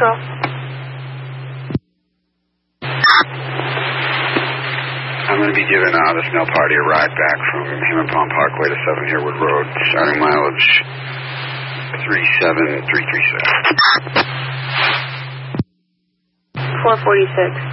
Control. I'm going to be giving this male party a ride back from Hammond Pond Parkway to 7 Harewood Road, starting mileage 37336. 446.